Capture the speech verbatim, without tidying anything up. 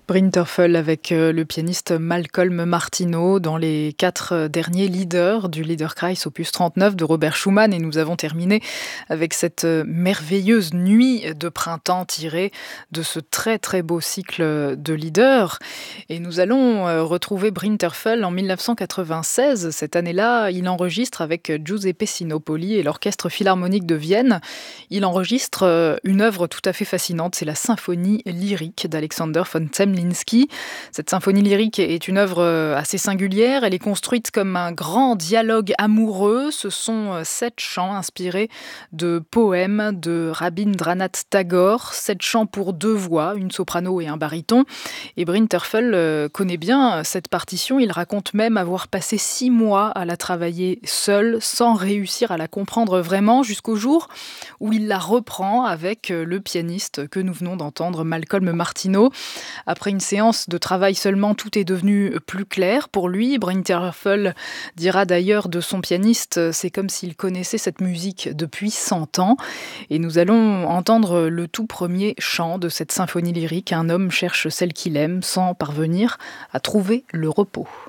Brinterfell avec euh, le pianiste Malcolm Martineau dans les quatre euh, derniers leaders du Liederkreis opus trente-neuf de Robert Schumann, et nous avons terminé avec cette euh, merveilleuse nuit de printemps tirée de ce très très beau cycle de leaders. Et nous allons euh, retrouver Brinterfell en dix-neuf cent quatre-vingt-seize. Cette année-là, il enregistre avec Giuseppe Sinopoli et l'Orchestre Philharmonique de Vienne. Il enregistre euh, une œuvre tout à fait fascinante, c'est la symphonie lyrique d'Alexander von Zemlinsky. Cette symphonie lyrique est une œuvre assez singulière. Elle est construite comme un grand dialogue amoureux. Ce sont sept chants inspirés de poèmes de Rabindranath Tagore. Sept chants pour deux voix, une soprano et un baryton. Et Brinterfell connaît bien cette partition. Il raconte même avoir passé six mois à la travailler seul, sans réussir à la comprendre vraiment, jusqu'au jour où il la reprend avec le pianiste que nous venons d'entendre, Malcolm Martineau. Après une séance de travail seulement, tout est devenu plus clair pour lui. Brinterfell dira d'ailleurs de son pianiste, c'est comme s'il connaissait cette musique depuis cent ans. Et nous allons entendre le tout premier chant de cette symphonie lyrique. Un homme cherche celle qu'il aime sans parvenir à trouver le repos.